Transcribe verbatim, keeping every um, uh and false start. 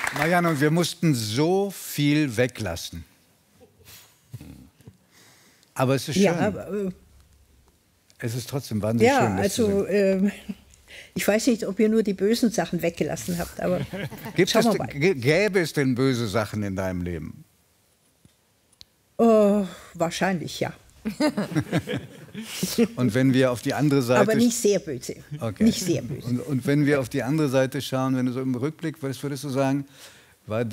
Marianne, und wir mussten so viel weglassen. Aber es ist schön. Ja, aber, äh, es ist trotzdem wahnsinnig ja, schön. Das zu also sehen. äh, ich weiß nicht, ob ihr nur die bösen Sachen weggelassen habt, aber Gibt schauen es, wir mal. g- gäbe es denn böse Sachen in deinem Leben? Oh, wahrscheinlich ja, Und wenn wir auf die andere Seite... aber nicht sehr böse. Okay. Nicht sehr böse. Und, und wenn wir auf die andere Seite schauen, wenn du so im Rückblick, was würdest du sagen, war